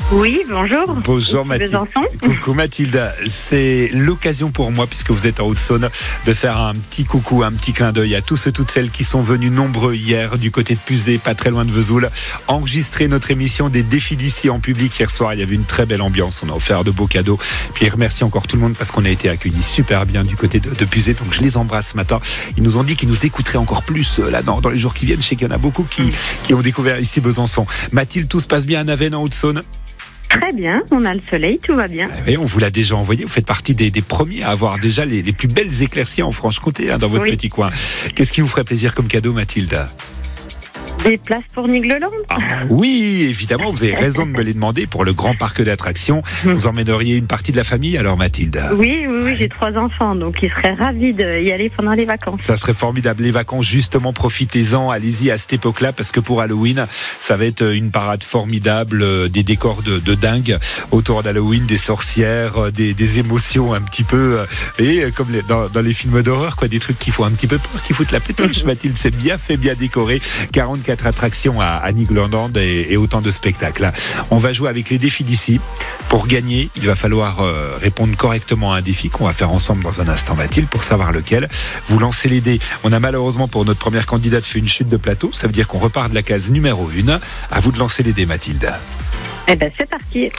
Oui, bonjour. Bonjour Mathilde. Coucou Mathilde, c'est l'occasion pour moi, puisque vous êtes en Haute-Saône, de faire un petit coucou, un petit clin d'œil à tous et toutes celles qui sont venus nombreux hier du côté de Puzé, pas très loin de Vesoul, enregistrer notre émission des défis d'ici en public hier soir. Il y avait une très belle ambiance, on a offert de beaux cadeaux. Puis je remercie encore tout le monde parce qu'on a été accueillis super bien du côté de Puzé, donc je les embrasse ce matin. Ils nous ont dit qu'ils nous écouteraient encore plus là dans les jours qui viennent. Je sais qu'il y en a beaucoup qui ont découvert ici Besançon. Mathilde, tout se passe bien à Naven en Haute-Saône? Très bien, on a le soleil, tout va bien. Oui, on vous l'a déjà envoyé, vous faites partie des premiers à avoir déjà les plus belles éclaircies en Franche-Comté dans votre petit coin. Qu'est-ce qui vous ferait plaisir comme cadeau, Mathilde? Des places pour Nigloland. Oui, évidemment, vous avez raison de me les demander. Pour le grand parc d'attractions, vous emmèneriez une partie de la famille alors, Mathilde? Oui, j'ai 3 enfants, donc ils seraient ravis d'y aller pendant les vacances. Ça serait formidable, les vacances, justement, profitez-en, allez-y à cette époque-là, parce que pour Halloween, ça va être une parade formidable, des décors de dingue autour d'Halloween, des sorcières, des émotions un petit peu, et comme dans les films d'horreur, des trucs qui font un petit peu peur, qui foutent la pétoche, Mathilde. C'est bien fait, bien décoré. 44 attractions à Nigloland et autant de spectacles. On va jouer avec les défis d'ici. Pour gagner, il va falloir répondre correctement à un défi qu'on va faire ensemble dans un instant, Mathilde, pour savoir lequel. Vous lancez les dés. On a malheureusement pour notre première candidate fait une chute de plateau. Ça veut dire qu'on repart de la case numéro 1. À vous de lancer les dés, Mathilde. Eh bien, c'est parti.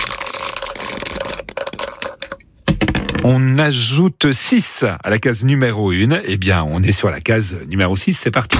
On ajoute 6 à la case numéro 1. Eh bien, on est sur la case numéro 6. C'est parti.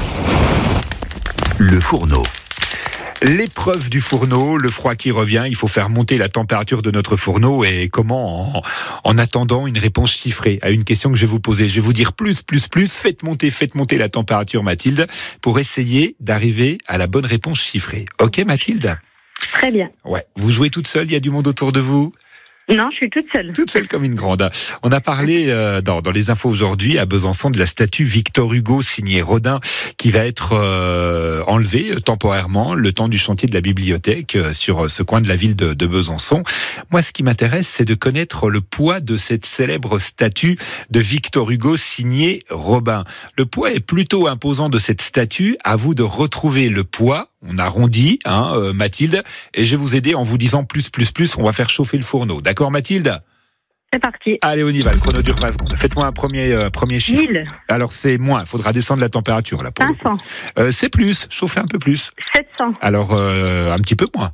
Le fourneau. L'épreuve du fourneau, le froid qui revient, il faut faire monter la température de notre fourneau. Et comment en attendant une réponse chiffrée à une question que je vais vous poser. Je vais vous dire plus. Faites monter la température, Mathilde, pour essayer d'arriver à la bonne réponse chiffrée. Ok, Mathilde? Très bien. Ouais. Vous jouez toute seule? Il y a du monde autour de vous? Non, je suis toute seule. Toute seule comme une grande. On a parlé dans les infos aujourd'hui à Besançon de la statue Victor Hugo signée Rodin qui va être enlevée temporairement le temps du chantier de la bibliothèque sur ce coin de la ville de Besançon. Moi, ce qui m'intéresse, c'est de connaître le poids de cette célèbre statue de Victor Hugo signée Robin. Le poids est plutôt imposant de cette statue. À vous de retrouver le poids. On arrondit, Mathilde, et je vais vous aider en vous disant plus. On va faire chauffer le fourneau. D'accord, Mathilde? C'est parti. Allez, on y va. Le chrono dure 20 secondes. Faites-moi un premier chiffre. 1000. Alors, c'est moins. Il faudra descendre la température, là. 500. C'est plus. Chauffer un peu plus. 700. Alors, un petit peu moins.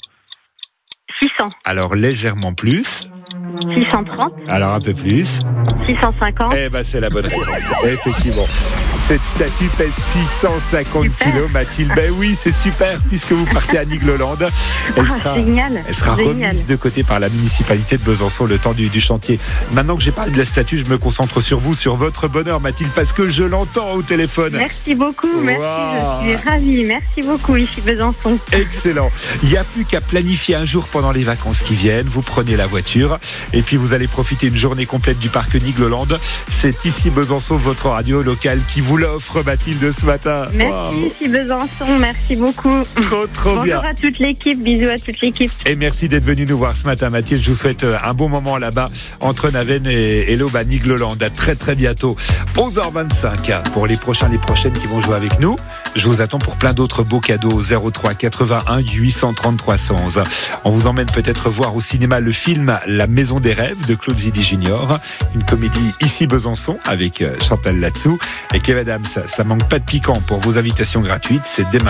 600. Alors, légèrement plus. 630. Alors, un peu plus. 650. Eh ben, c'est la bonne réponse. Effectivement. Cette statue pèse 650 kilos, Mathilde. Ben oui, c'est super, puisque vous partez à Nigloland. Elle sera remise de côté par la municipalité de Besançon le temps du chantier. Maintenant que j'ai parlé de la statue, je me concentre sur vous, sur votre bonheur, Mathilde, parce que je l'entends au téléphone. Merci beaucoup, merci, wow. Je suis ravie. Merci beaucoup, ici Besançon. Excellent. Il n'y a plus qu'à planifier un jour pendant les vacances qui viennent. Vous prenez la voiture et puis vous allez profiter une journée complète du parc Nigloland. C'est ici Besançon, votre radio locale, qui vous l'offre, Mathilde, ce matin. Merci, ici Besançon, merci beaucoup. Trop bien. Bonjour à toute l'équipe, bisous à toute l'équipe. Et merci d'être venu nous voir ce matin, Mathilde. Je vous souhaite un bon moment là-bas, entre Naven et l'Aube à Nigloland. À très bientôt. 11h25 pour les prochaines qui vont jouer avec nous. Je vous attends pour plein d'autres beaux cadeaux. 03 81 830 311. On vous emmène peut-être voir au cinéma le film La Maison des Rêves de Claude Zidi Junior. Une comédie ici Besançon avec Chantal Latsou et Kev Adams. Ça manque pas de piquant pour vos invitations gratuites. C'est demain.